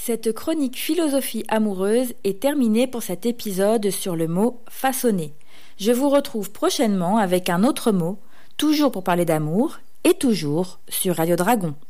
Cette chronique philosophie amoureuse est terminée pour cet épisode sur le mot façonner. Je vous retrouve prochainement avec un autre mot, toujours pour parler d'amour et toujours sur Radio Dragon.